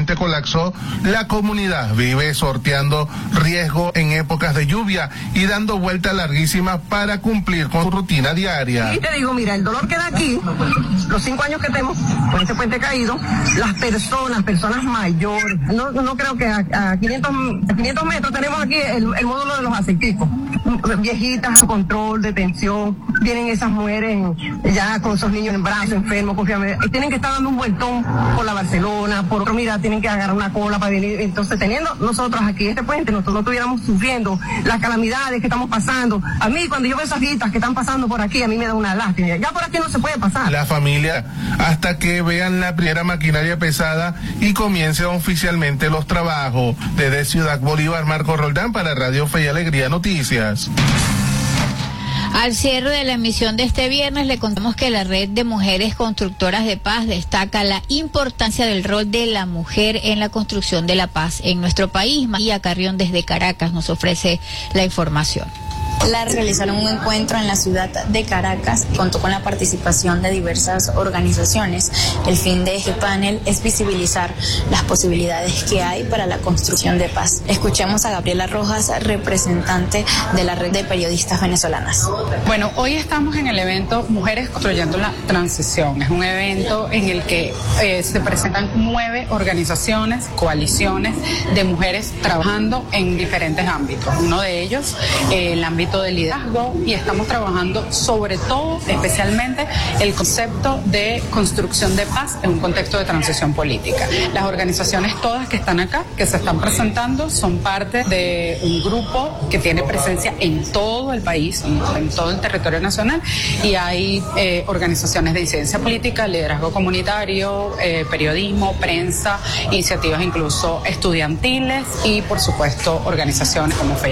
puente colapsó, la comunidad vive sorteando riesgo en épocas de lluvia y dando vueltas larguísimas para cumplir con su rutina diaria. Y te digo, mira, el dolor que da aquí, los 5 años que tenemos con este puente caído, las personas mayores, no creo que a 500 metros tenemos aquí el módulo de los aceiticos, viejitas, control de tensión, vienen esas mujeres ya con esos niños en brazos, enfermos, tienen que estar dando un vueltón por la Barcelona, mira, tienen que agarrar una cola para venir. Entonces, teniendo nosotros aquí este puente, nosotros no estuviéramos sufriendo las calamidades que estamos pasando. A mí, cuando yo veo esas vistas que están pasando por aquí, a mí me da una lástima. Ya por aquí no se puede pasar. La familia, hasta que vean la primera maquinaria pesada y comiencen oficialmente los trabajos. Desde Ciudad Bolívar, Marco Roldán para Radio Fe y Alegría Noticias. Al cierre de la emisión de este viernes le contamos que la Red de Mujeres Constructoras de Paz destaca la importancia del rol de la mujer en la construcción de la paz en nuestro país. María Carrión desde Caracas nos ofrece la información. Realizaron un encuentro en la ciudad de Caracas, contó con la participación de diversas organizaciones. El fin de este panel es visibilizar las posibilidades que hay para la construcción de paz. Escuchemos a Gabriela Rojas, representante de la Red de Periodistas Venezolanas. Bueno, hoy estamos en el evento Mujeres Construyendo la Transición. Es un evento en el que se presentan 9 organizaciones, coaliciones de mujeres trabajando en diferentes ámbitos. Uno de ellos, el ámbito de liderazgo, y estamos trabajando sobre todo, especialmente, el concepto de construcción de paz en un contexto de transición política. Las organizaciones todas que están acá, que se están presentando, son parte de un grupo que tiene presencia en todo el país, en todo el territorio nacional, y hay organizaciones de incidencia política, liderazgo comunitario, periodismo, prensa, iniciativas incluso estudiantiles y, por supuesto, organizaciones como Fe